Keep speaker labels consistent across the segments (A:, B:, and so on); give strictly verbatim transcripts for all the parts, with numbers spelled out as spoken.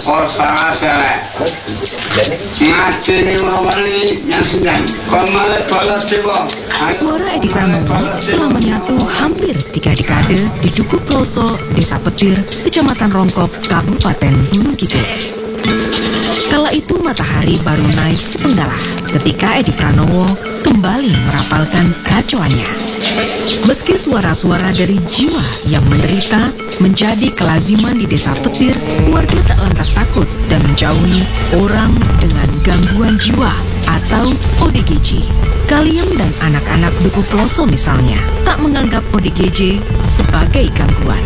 A: Oh salah salah. Mati nih wali yang sedang. Komal balot jiwa.
B: Suara Edi Pranowo telah menyatu hampir tiga dekade di Dukuh Ploso, Desa Petir, Kecamatan Rongkop, Kabupaten Gunung Kidul. Kala itu matahari baru naik sepenggalah ketika Edi Pranowo kembali merapalkan racuannya. Meski suara-suara dari jiwa yang menderita menjadi kelaziman di Desa Petir, warga tak lantas takut dan menjauhi orang dengan gangguan jiwa atau O D G J. Kaliem dan anak-anak Dukuh Ploso misalnya tak menganggap O D G J sebagai gangguan.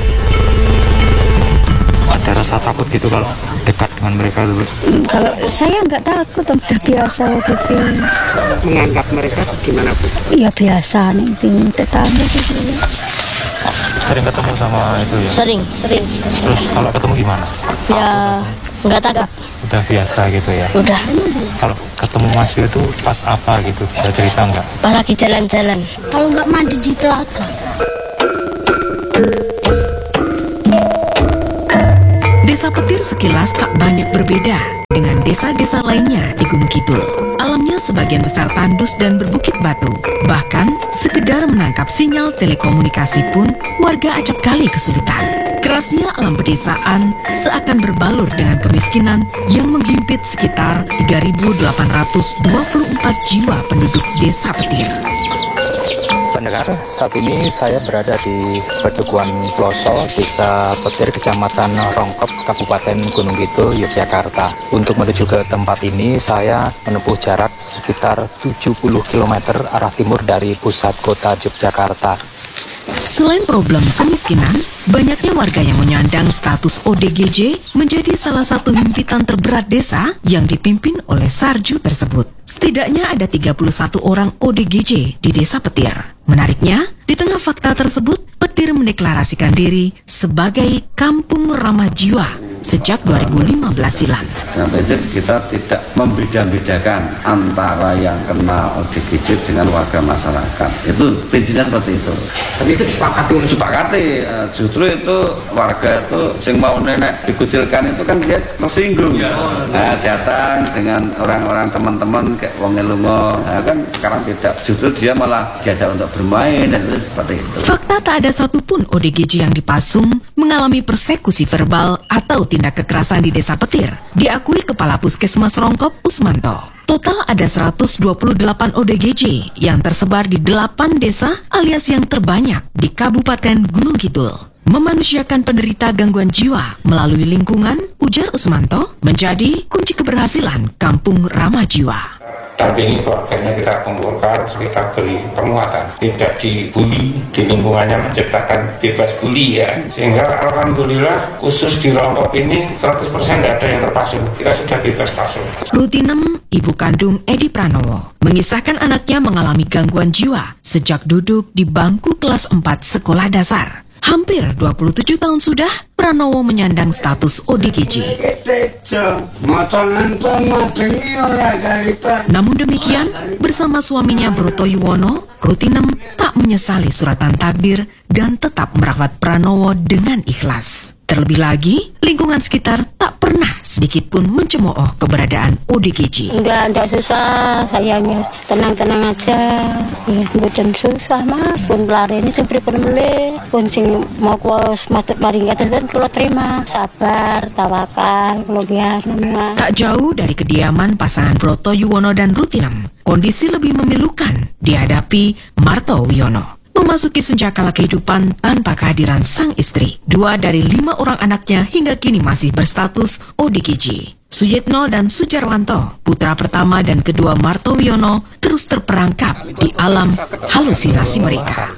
C: Ada rasa takut gitu kalau dekat dengan mereka dulu?
D: Kalau saya nggak takut, udah biasa gitu.
E: Menganggap mereka gimana Bu?
D: Iya biasa nih, di tetangga gitu.
C: Sering ketemu sama itu ya?
F: Sering, sering.
C: Terus kalau ketemu gimana?
F: Ya nggak takut.
C: Udah biasa gitu ya?
F: Udah.
C: Kalau ketemu Mas Wil itu pas apa gitu, bisa cerita nggak?
F: Pas lagi jalan-jalan.
D: Kalau nggak mandi di telaga.
B: Desa Petir sekilas tak banyak berbeda dengan desa-desa lainnya di Gunung Kidul. Alamnya sebagian besar tandus dan berbukit batu. Bahkan, sekedar menangkap sinyal telekomunikasi pun warga acap kali kesulitan. Kerasnya alam pedesaan seakan berbalur dengan kemiskinan yang menghimpit sekitar tiga ribu delapan ratus dua puluh empat jiwa penduduk Desa Petir.
G: Pendengar, saat ini saya berada di Pedukuhan Ploso, Desa Petir, Kecamatan Rongkop, Kabupaten Gunung Kidul, Yogyakarta. Untuk menuju ke tempat ini, saya menempuh jarak sekitar tujuh puluh kilometer arah timur dari pusat kota Yogyakarta.
B: Selain problem kemiskinan, banyaknya warga yang menyandang status O D G J menjadi salah satu himpitan terberat desa yang dipimpin oleh Sarju tersebut. Setidaknya ada tiga puluh satu orang O D G J di Desa Petir. Menariknya, di tengah fakta tersebut, Petir mendeklarasikan diri sebagai kampung ramah jiwa sejak dua ribu lima belas silam.
A: Nah, prinsip kita tidak membeda-bedakan antara yang kena O D G J dengan warga masyarakat. Itu prinsipnya seperti itu.
E: Tapi itu disepakati oleh
A: Sepakati, justru itu warga itu yang mau nenek dikucilkan itu kan dia tersinggung. Ya. Nah, datang dengan orang-orang teman-teman kayak wong lungo, nah, kan sekarang tidak. Justru dia malah diajak untuk bermain dan itu seperti itu.
B: Fakta tak ada satupun O D G J yang dipasung mengalami persekusi verbal atau tindak kekerasan di Desa Petir, diakui Kepala Puskesmas Rongkop Usmanto. Total ada seratus dua puluh delapan O D G J yang tersebar di delapan desa alias yang terbanyak di Kabupaten Gunung Kidul. Memanusiakan penderita gangguan jiwa melalui lingkungan, ujar Usmanto, menjadi kunci keberhasilan kampung ramah jiwa.
H: Dampingi keluarganya, kita kumpulkan, kita beri penguatan, tidak dibully, di lingkungannya menciptakan bebas bully ya. Sehingga alhamdulillah khusus di Rongkop ini seratus persen tidak ada yang terpasung, kita sudah bebas pasung.
B: Rutinem, ibu kandung Edi Pranowo, mengisahkan anaknya mengalami gangguan jiwa sejak duduk di bangku kelas empat sekolah dasar. Hampir dua puluh tujuh tahun sudah Pranowo menyandang status O D G J. Namun demikian, bersama suaminya Broto Yuwono, Rutinem tak menyesali suratan takdir dan tetap merawat Pranowo dengan ikhlas. Terlebih lagi, lingkungan sekitar tak pernah sedikit pun mencemooh keberadaan O D G J.
D: Enggak, enggak susah, sayangnya tenang-tenang aja. Ya, bukan susah mas, pun pelari ini seperti pun beli, pun sing mau kuas mati paling atas kan kalau terima, sabar, tawakal, kalau biar nama.
B: Tak jauh dari kediaman pasangan Broto Yuwono dan Rutinem, kondisi lebih memilukan dihadapi Marto Wiono. Memasuki senjakala kehidupan tanpa kehadiran sang istri. Dua dari lima orang anaknya hingga kini masih berstatus O D G J. Suyitno dan Sujarwanto, putra pertama dan kedua Marto Wiono, terus terperangkap di alam halusinasi mereka.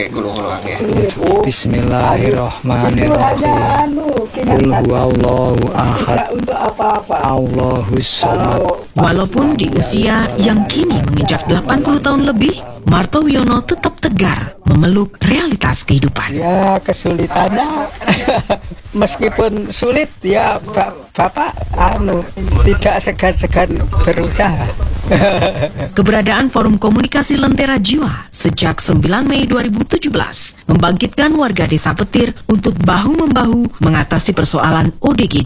G: Bismillahirrahmanirrahim. Qul huwallahu ahad. Allahus samad.
B: Walaupun di usia yang kini menginjak delapan puluh tahun lebih, Marto Wiono tetap tegar memeluk realitas kehidupan.
G: Ya kesulitannya, meskipun sulit ya Bapak anu tidak segan-segan berusaha.
B: Keberadaan Forum Komunikasi Lentera Jiwa sejak sembilan Mei dua ribu tujuh belas membangkitkan warga Desa Petir untuk bahu-membahu mengatasi persoalan O D G J.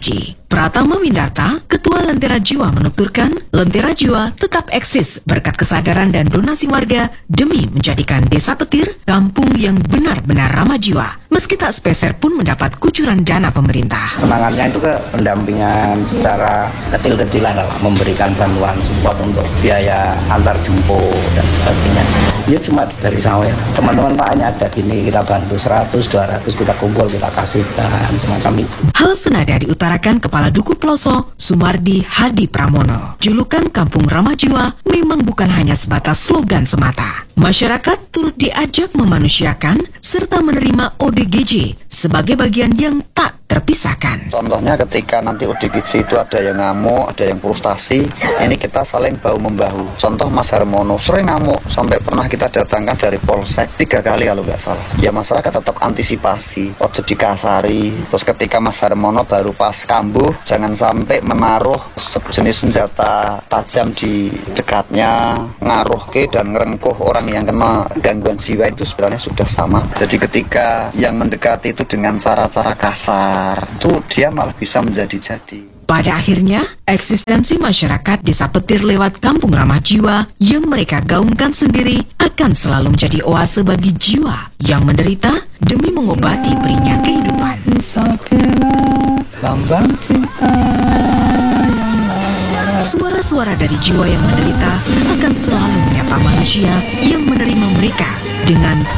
B: Pratama Windarta, Ketua Lentera Jiwa menuturkan, Lentera Jiwa tetap eksis berkat kesadaran dan donasi warga demi menjadikan Desa Petir kampung yang benar-benar ramah jiwa, meski tak sepeser pun mendapat kucuran dana pemerintah.
I: Penanganannya itu ke pendampingan secara kecil-kecilan lah, memberikan bantuan support untuk biaya antar jemput dan sebagainya. Ya cuma dari saya, teman-teman lainnya ada gini, kita bantu seratus, dua ratus, kita kumpul, kita kasihkan, semacam itu.
B: Hal senada diutarakan Kepala Duku Ploso, Sumardi Hadi Pramono. Julukan Kampung Ramah Jiwa memang bukan hanya sebatas slogan semata. Masyarakat turut diajak memanusiakan serta menerima O D G J sebagai bagian yang tak terpisahkan.
I: Contohnya ketika nanti O D G J itu ada yang ngamuk, ada yang frustasi, ini kita saling bahu-membahu. Contoh Mas Harmono sering ngamuk, sampai pernah kita datangkan dari Polsek tiga kali kalau nggak salah. Ya masyarakat tetap antisipasi, ojo dikasari. Terus ketika Mas Harmono baru pas kambuh, jangan sampai menaruh sejenis senjata tajam di dekatnya, ngaruh ke dan ngerengkuh orang yang kena gangguan jiwa. Itu sebenarnya sudah sama. Jadi ketika yang mendekati itu dengan cara-cara kasar, itu dia malah bisa menjadi-jadi.
B: Pada akhirnya, eksistensi masyarakat Desa Petir lewat Kampung Ramah Jiwa yang mereka gaungkan sendiri akan selalu menjadi oase bagi jiwa yang menderita demi mengobati perihnya kehidupan. Suara-suara dari jiwa yang menderita akan selalu menyapa manusia yang menerima mereka dengan